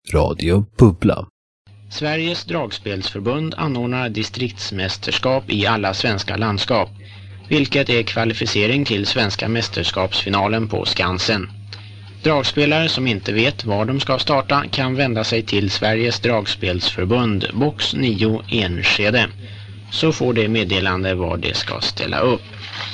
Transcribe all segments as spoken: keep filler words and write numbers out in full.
Radio Bubbla. Sveriges dragspelsförbund anordnar distriktsmästerskap i alla svenska landskap, vilket är kvalificering till svenska mästerskapsfinalen på Skansen. Dragspelare som inte vet var de ska starta kan vända sig till Sveriges dragspelsförbund box nio Enskede, så får det meddelande var det ska ställa upp.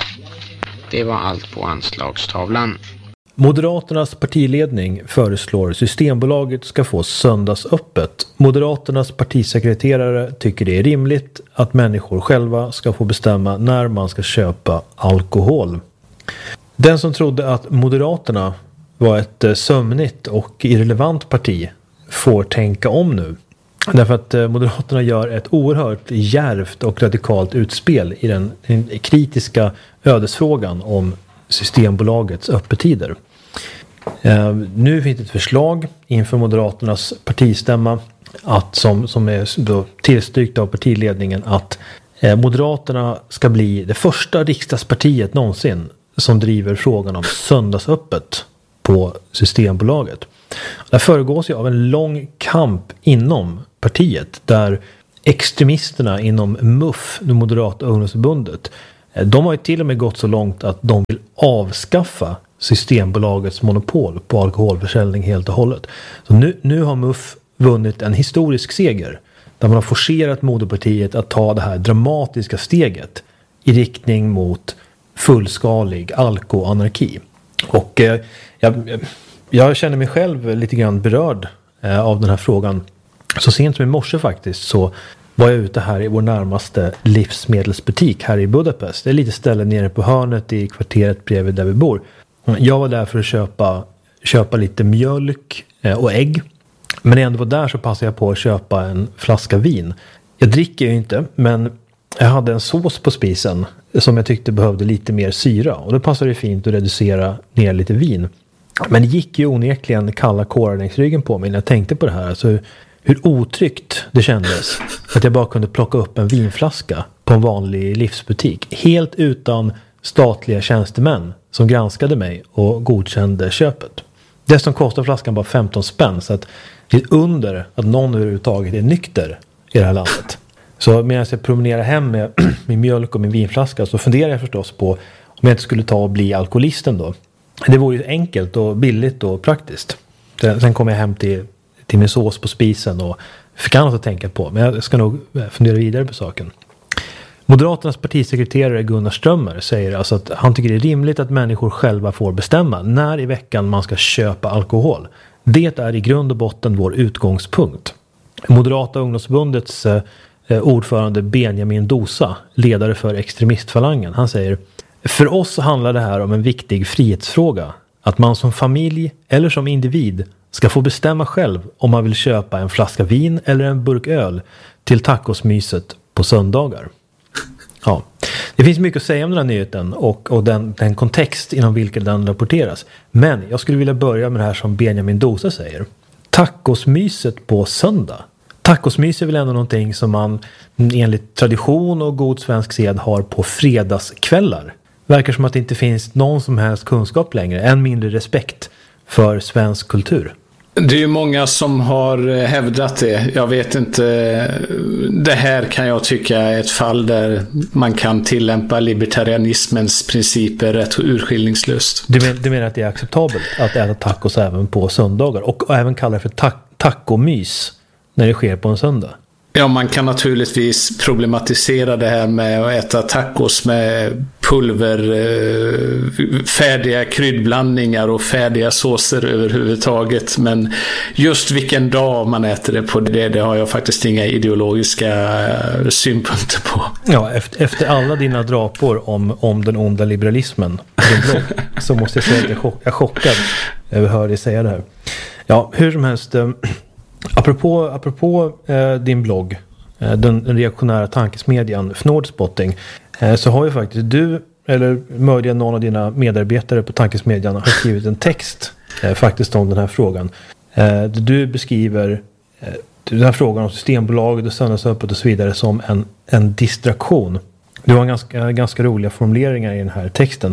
Det var allt på anslagstavlan. Moderaternas partiledning föreslår Systembolaget ska få söndagsöppet. Moderaternas partisekreterare tycker det är rimligt att människor själva ska få bestämma när man ska köpa alkohol. Den som trodde att Moderaterna var ett sömnigt och irrelevant parti får tänka om nu. Därför att Moderaterna gör ett oerhört djärvt och radikalt utspel i den, den kritiska ödesfrågan om Systembolagets öppettider. Eh, nu finns ett förslag inför Moderaternas partistämma att, som, som är då tillstyrkt av partiledningen att eh, Moderaterna ska bli det första riksdagspartiet någonsin som driver frågan om söndagsöppet på Systembolaget. Det föregås ju av en lång kamp inom partiet där extremisterna inom M U F, det Moderata ungdomsförbundet, de har ju till och med gått så långt att de vill avskaffa Systembolagets monopol på alkoholförsäljning helt och hållet. Så nu, nu har M U F vunnit en historisk seger där man har forcerat moderpartiet att ta det här dramatiska steget i riktning mot fullskalig alkoanarki. Och eh, jag, jag känner mig själv lite grann berörd eh, av den här frågan. Så sent som i morse faktiskt så var jag ute här i vår närmaste livsmedelsbutik här i Budapest. Det är lite ställe nere på hörnet i kvarteret bredvid där vi bor. Jag var där för att köpa, köpa lite mjölk och ägg. Men när jag ändå var där så passade jag på att köpa en flaska vin. Jag dricker ju inte, men jag hade en sås på spisen som jag tyckte behövde lite mer syra. Och då passade det fint att reducera ner lite vin. Men det gick ju onekligen kalla kårar längs ryggen på mig när jag tänkte på det här. Alltså hur otryggt det kändes att jag bara kunde plocka upp en vinflaska på en vanlig livsbutik. Helt utan statliga tjänstemän som granskade mig och godkände köpet. Dessutom kostar flaskan bara femton spänn, så att det är under att någon överhuvudtaget är nykter i det här landet. Så medan jag promenerar hem med min mjölk och min vinflaska så funderar jag förstås på om jag inte skulle ta och bli alkoholisten då. Det vore ju enkelt och billigt och praktiskt. Sen kom jag hem till till min sås på spisen och fick annat att tänka på. Men jag ska nog fundera vidare på saken. Moderaternas partisekreterare Gunnar Strömmer säger alltså att han tycker det är rimligt att människor själva får bestämma när i veckan man ska köpa alkohol. Det är i grund och botten vår utgångspunkt. Moderata ungdomsförbundets eh, ordförande Benjamin Dosa, ledare för extremistfalangen, han säger: för oss handlar det här om en viktig frihetsfråga. Att man som familj eller som individ ska få bestämma själv om man vill köpa en flaska vin eller en burk öl till tacosmyset på söndagar. Ja, det finns mycket att säga om den här nyheten och, och den, den kontext inom vilken den rapporteras. Men jag skulle vilja börja med det här som Benjamin Dosa säger. Tacosmyset på söndag. Tacosmys är väl ändå någonting som man enligt tradition och god svensk sed har på fredagskvällar. Verkar som att det inte finns någon som helst kunskap längre, än mindre respekt för svensk kultur. Det är ju många som har hävdat det. Jag vet inte. Det här kan jag tycka är ett fall där man kan tillämpa libertarianismens principer rätt urskillningslöst. Du, men, du menar att det är acceptabelt att äta tacos även på söndagar och, och även kalla det för ta- tacomys när det sker på en söndag? Ja, man kan naturligtvis problematisera det här med att äta tacos med pulver, färdiga kryddblandningar och färdiga såser överhuvudtaget. Men just vilken dag man äter det på det, det har jag faktiskt inga ideologiska synpunkter på. Ja, efter, efter alla dina drapor om, om den onda liberalismen din blogg, så måste jag säga att jag, chock, jag är chockad över att höra dig säga det här. Ja, hur som helst... Apropå, apropå eh, din blogg, eh, den, den reaktionära tankesmedjan Fnordspotting, eh, så har ju faktiskt du, eller möjligen någon av dina medarbetare på tankesmedjan, har skrivit en text eh, faktiskt om den här frågan. Eh, du beskriver eh, den här frågan om Systembolaget och söndagsöppet och så vidare som en, en distraktion. Du har ganska, ganska roliga formuleringar i den här texten.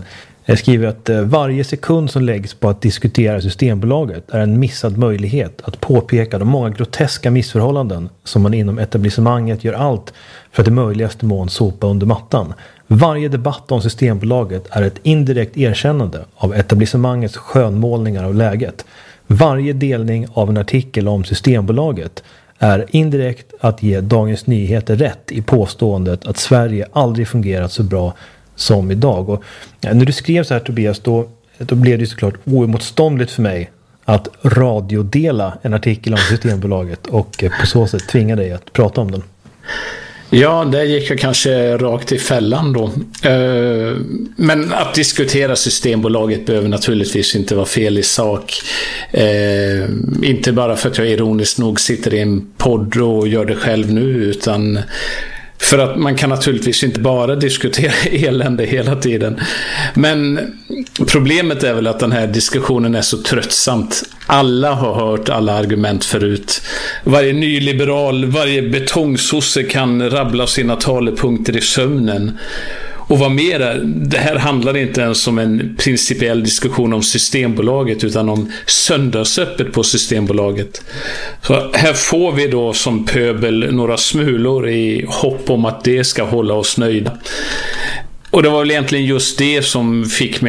Jag skriver att varje sekund som läggs på att diskutera Systembolaget är en missad möjlighet att påpeka de många groteska missförhållanden som man inom etablissemanget gör allt för att i möjligaste mån sopa under mattan. Varje debatt om Systembolaget är ett indirekt erkännande av etablissemangets skönmålningar av läget. Varje delning av en artikel om Systembolaget är indirekt att ge Dagens Nyheter rätt i påståendet att Sverige aldrig fungerat så bra som idag. Och när du skrev så här, Tobias, då, då blev det såklart oemotståndligt för mig att radiodela en artikel om Systembolaget och på så sätt tvinga dig att prata om den. Ja, det gick jag kanske rakt i fällan då. Men att diskutera Systembolaget behöver naturligtvis inte vara fel i sak. Inte bara för att jag ironiskt nog sitter i en podd och gör det själv nu, utan för att man kan naturligtvis inte bara diskutera elände hela tiden. Men problemet är väl att den här diskussionen är så tröttsamt. Alla har hört alla argument förut. Varje nyliberal, varje betongsosse kan rabbla sina talepunkter i sömnen. Och vad mer är, det här handlar inte ens om en principiell diskussion om Systembolaget utan om söndagsöppet på Systembolaget. Så här får vi då som pöbel några smulor i hopp om att det ska hålla oss nöjda. Och det var väl egentligen just det som fick mig